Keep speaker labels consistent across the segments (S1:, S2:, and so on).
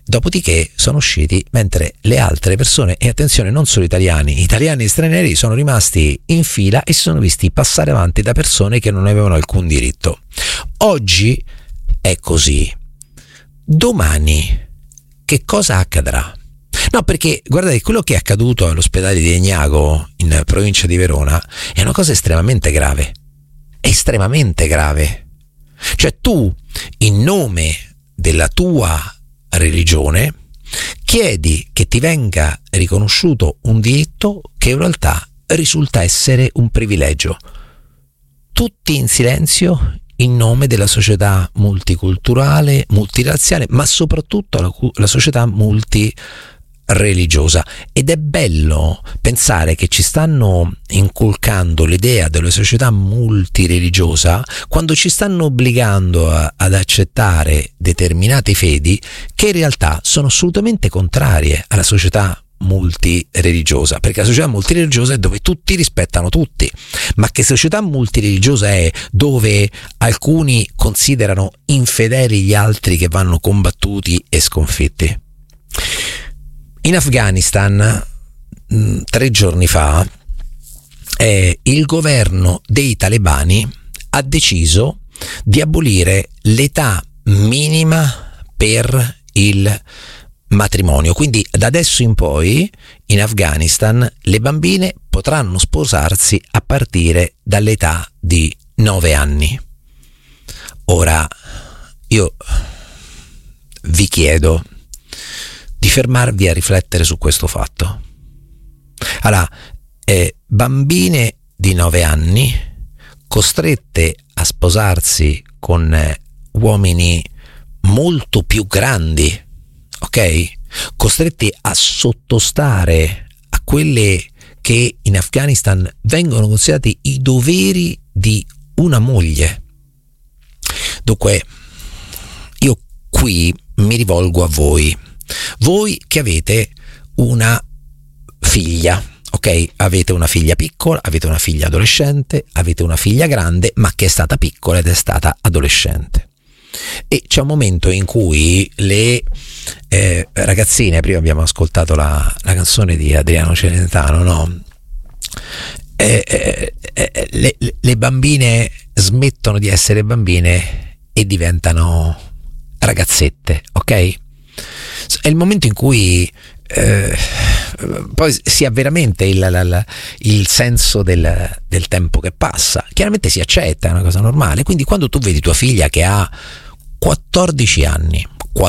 S1: Dopodiché sono usciti, mentre le altre persone, e attenzione, non solo italiani e stranieri, sono rimasti in fila e si sono visti passare avanti da persone che non avevano alcun diritto. Oggi è così. Domani che cosa accadrà? No, perché guardate, quello che è accaduto all'ospedale di Legnago in provincia di Verona è una cosa estremamente grave. È estremamente grave. Cioè tu, in nome della tua religione, chiedi che ti venga riconosciuto un diritto che in realtà risulta essere un privilegio. Tutti in silenzio in nome della società multiculturale, multirazziale, ma soprattutto la società multireligiosa. Ed è bello pensare che ci stanno inculcando l'idea della società multireligiosa quando ci stanno obbligando ad accettare determinate fedi che in realtà sono assolutamente contrarie alla società multireligiosa, perché la società multireligiosa è dove tutti rispettano tutti. Ma che società multireligiosa è dove alcuni considerano infedeli gli altri che vanno combattuti e sconfitti? In Afghanistan 3 giorni fa il governo dei talebani ha deciso di abolire l'età minima per il matrimonio. Quindi da adesso in poi in Afghanistan le bambine potranno sposarsi a partire dall'età di 9 anni. Ora io vi chiedo di fermarvi a riflettere su questo fatto. Allora, bambine di 9 anni costrette a sposarsi con uomini molto più grandi, ok? Costretti a sottostare a quelle che in Afghanistan vengono considerati i doveri di una moglie. Dunque, io qui mi rivolgo a voi che avete una figlia, ok? Avete una figlia piccola, avete una figlia adolescente, avete una figlia grande, ma che è stata piccola ed è stata adolescente. E c'è un momento in cui le ragazzine, prima abbiamo ascoltato la canzone di Adriano Celentano, no? Le bambine smettono di essere bambine e diventano ragazzette, ok? È il momento in cui poi si ha veramente il senso del tempo che passa. Chiaramente si accetta, è una cosa normale. Quindi quando tu vedi tua figlia che ha 14 anni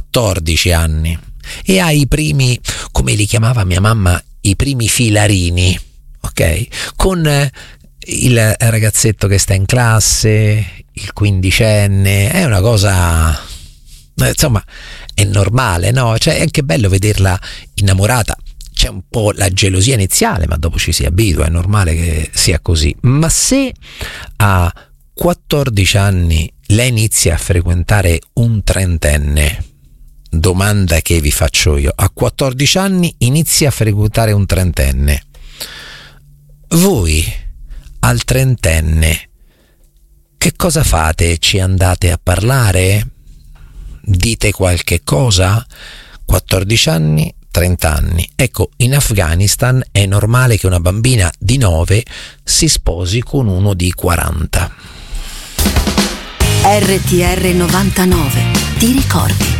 S1: e ha i primi, come li chiamava mia mamma, i primi filarini, ok? Con il ragazzetto che sta in classe, il quindicenne, è una cosa, insomma, è normale, no? Cioè è anche bello vederla innamorata. C'è un po' la gelosia iniziale, ma dopo ci si abitua, è normale che sia così. Ma se a 14 anni lei inizia a frequentare un trentenne, domanda che vi faccio io, a 14 anni inizia a frequentare un trentenne, voi al trentenne che cosa fate? Ci andate a parlare? Dite qualche cosa? 14 anni, 30 anni. Ecco, in Afghanistan è normale che una bambina di 9 si sposi con uno di 40.
S2: RTR 99, ti ricordi?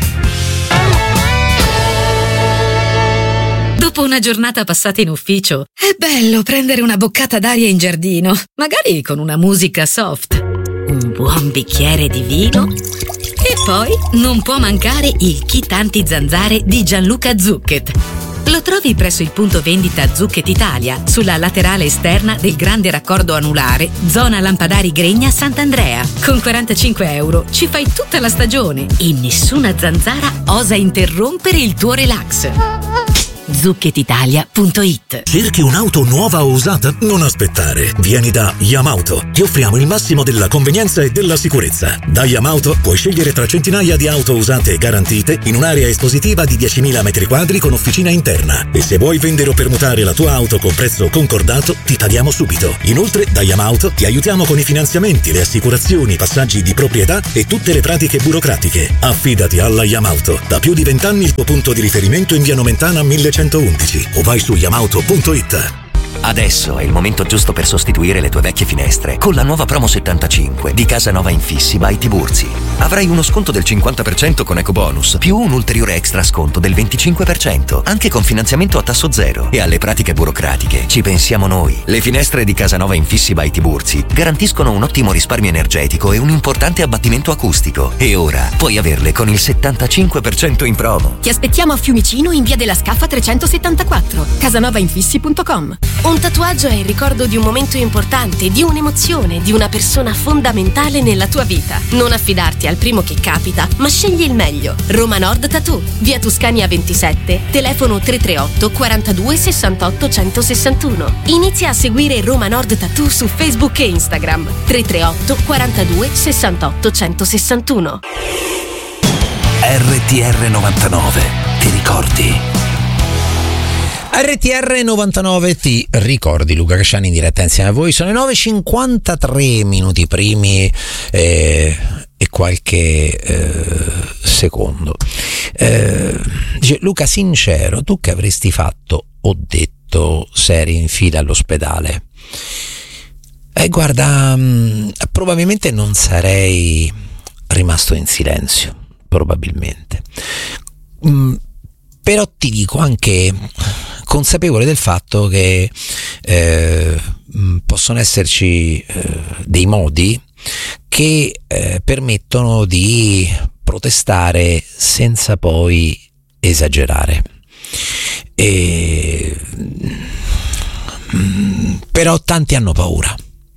S3: Dopo una giornata passata in ufficio, è bello prendere una boccata d'aria in giardino, magari con una musica soft, un buon bicchiere di vino e poi non può mancare il kit anti-zanzare di Gianluca Zucchet. Lo trovi presso il punto vendita Zucchet Italia, sulla laterale esterna del grande raccordo anulare, zona Lampadari Gregna Sant'Andrea. Con 45 euro ci fai tutta la stagione e nessuna zanzara osa interrompere il tuo relax. zucchetitalia.it.
S4: Cerchi un'auto nuova o usata? Non aspettare. Vieni da Yamauto. Ti offriamo il massimo della convenienza e della sicurezza. Da Yamauto puoi scegliere tra centinaia di auto usate e garantite in un'area espositiva di 10.000 metri quadri con officina interna. E se vuoi vendere o permutare la tua auto con prezzo concordato, ti paghiamo subito. Inoltre, da Yamauto ti aiutiamo con i finanziamenti, le assicurazioni, i passaggi di proprietà e tutte le pratiche burocratiche. Affidati alla Yamauto. Da più di 20 anni il tuo punto di riferimento in via Nomentana 1111 o vai su yamauto.it.
S5: Adesso è il momento giusto per sostituire le tue vecchie finestre con la nuova promo 75 di Casanova Infissi by Tiburzi. Avrai uno sconto del 50% con ecobonus più un ulteriore extra sconto del 25%, anche con finanziamento a tasso zero. E alle pratiche burocratiche ci pensiamo noi. Le finestre di Casanova Infissi by Tiburzi garantiscono un ottimo risparmio energetico e un importante abbattimento acustico. E ora puoi averle con il 75% in promo.
S6: Ti aspettiamo a Fiumicino in via della Scaffa 374, casanovainfissi.com.
S7: Un tatuaggio è il ricordo di un momento importante, di un'emozione, di una persona fondamentale nella tua vita. Non affidarti al primo che capita, ma scegli il meglio. Roma Nord Tattoo, via Tuscania 27, telefono 338 42 68 161. Inizia a seguire Roma Nord Tattoo su Facebook e Instagram. 338 42 68 161.
S4: RTR 99, ti ricordi?
S1: RTR 99 ti ricordi, Luca Casciani in diretta insieme a voi. Sono le 9:53 minuti primi e qualche secondo. Dice Luca, sincero, tu che avresti fatto o detto se eri in fila all'ospedale? Guarda, probabilmente non sarei rimasto in silenzio, probabilmente. Però ti dico anche consapevole del fatto che possono esserci dei modi che permettono di protestare senza poi esagerare. Però tanti hanno paura.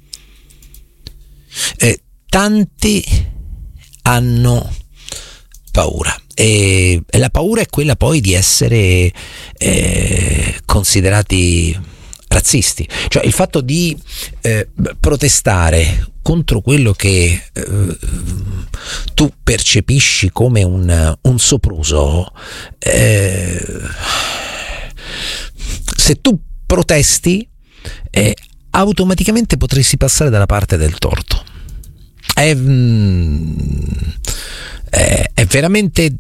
S1: Tanti hanno paura. E la paura è quella poi di essere considerati razzisti, cioè il fatto di protestare contro quello che tu percepisci come un sopruso. Se tu protesti automaticamente potresti passare dalla parte del torto. È veramente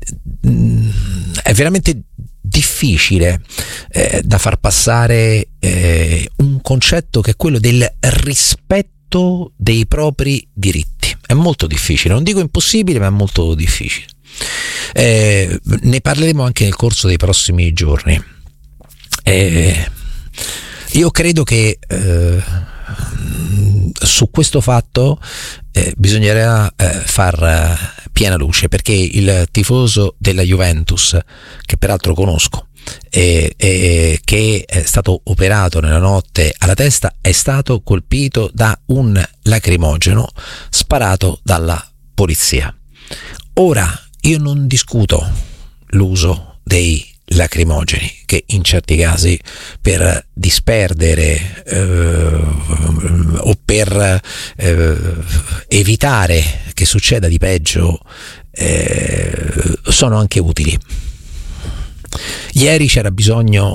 S1: difficile da far passare un concetto che è quello del rispetto dei propri diritti. È molto difficile, non dico impossibile, ma è molto difficile. Ne parleremo anche nel corso dei prossimi giorni. Io credo che su questo fatto bisognerà far piena luce, perché il tifoso della Juventus, che peraltro conosco, che è stato operato nella notte alla testa, è stato colpito da un lacrimogeno sparato dalla polizia. Ora, io non discuto l'uso dei lacrimogeni, che in certi casi per disperdere o per evitare che succeda di peggio sono anche utili. Ieri c'era bisogno,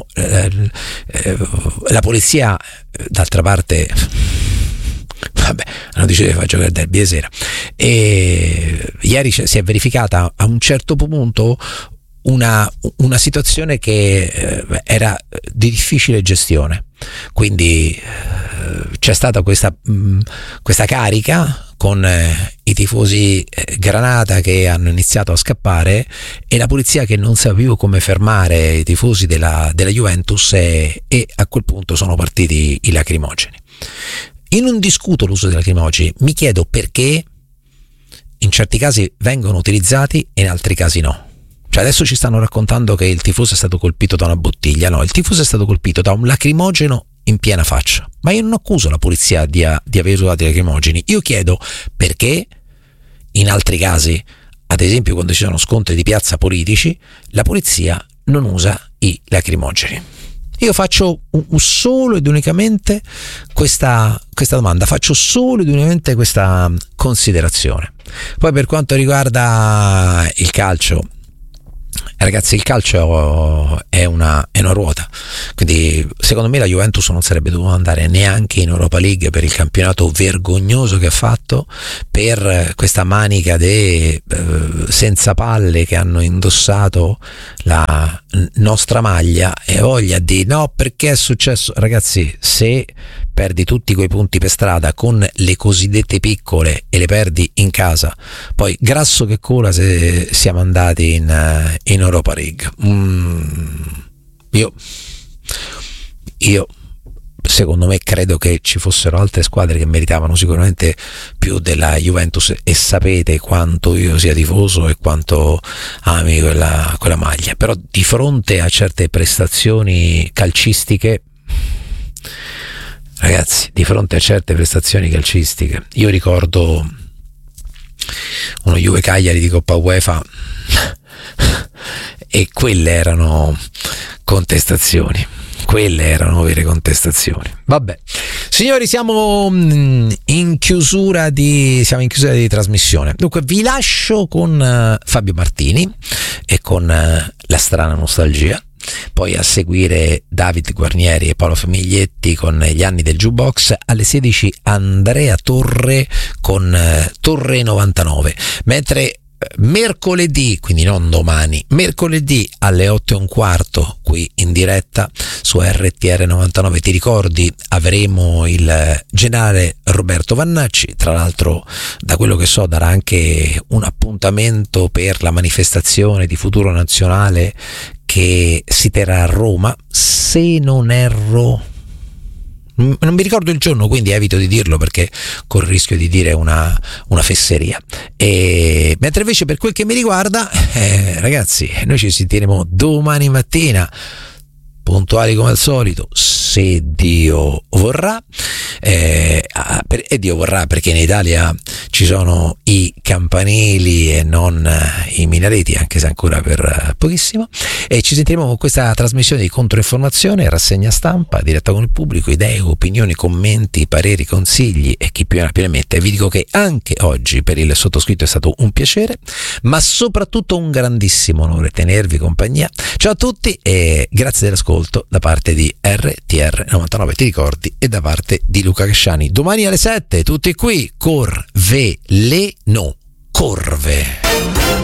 S1: la polizia, d'altra parte, hanno deciso di far giocare il derby di sera, e ieri si è verificata a un certo punto una situazione che era di difficile gestione, quindi c'è stata questa carica con i tifosi granata che hanno iniziato a scappare e la polizia che non sapeva come fermare i tifosi della Juventus, e a quel punto sono partiti i lacrimogeni. Io non discuto l'uso dei lacrimogeni, mi chiedo perché in certi casi vengono utilizzati e in altri casi no. Cioè adesso ci stanno raccontando che il tifoso è stato colpito da una bottiglia. No, il tifoso è stato colpito da un lacrimogeno in piena faccia. Ma io non accuso la polizia di aver usato i lacrimogeni. Io chiedo perché in altri casi, ad esempio quando ci sono scontri di piazza politici, la polizia non usa i lacrimogeni? Io faccio solo ed unicamente questa domanda, faccio solo ed unicamente questa considerazione. Poi per quanto riguarda il calcio, ragazzi, il calcio è una ruota, quindi secondo me la Juventus non sarebbe dovuta andare neanche in Europa League per il campionato vergognoso che ha fatto, per questa manica senza palle che hanno indossato la nostra maglia e voglia di no, perché è successo. Ragazzi, se perdi tutti quei punti per strada con le cosiddette piccole e le perdi in casa, poi grasso che cola se siamo andati in Europa League. Io secondo me credo che ci fossero altre squadre che meritavano sicuramente più della Juventus, e sapete quanto io sia tifoso e quanto ami quella maglia, però di fronte a certe prestazioni calcistiche, ragazzi, di fronte a certe prestazioni calcistiche, io ricordo uno Juve Cagliari di Coppa UEFA e quelle erano contestazioni, quelle erano vere contestazioni. Vabbè, signori, siamo in chiusura di trasmissione. Dunque vi lascio con Fabio Martini e con La strana nostalgia, poi a seguire David Guarnieri e Paolo Famiglietti con Gli anni del jukebox, alle 16 Andrea Torre con Torre 99, mentre mercoledì, quindi non domani, mercoledì alle 8:15 qui in diretta su RTR 99, ti ricordi, avremo il generale Roberto Vannacci, tra l'altro da quello che so darà anche un appuntamento per la manifestazione di Futuro Nazionale che si terrà a Roma, se non erro. Non mi ricordo il giorno, quindi evito di dirlo perché corro il rischio di dire una fesseria. Mentre invece per quel che mi riguarda, ragazzi, noi ci sentiremo domani mattina, puntuali come al solito, se Dio vorrà, e Dio vorrà, perché in Italia ci sono i campanili e non i minareti, anche se ancora per pochissimo, e ci sentiremo con questa trasmissione di controinformazione, rassegna stampa, diretta con il pubblico, idee, opinioni, commenti, pareri, consigli e chi più ne mette. Vi dico che anche oggi per il sottoscritto è stato un piacere, ma soprattutto un grandissimo onore tenervi compagnia. Ciao a tutti e grazie dell'ascolto da parte di RTR 99, ti ricordi, e da parte di Luca Casciani. Domani alle 7 tutti qui, Corveleno, Corve.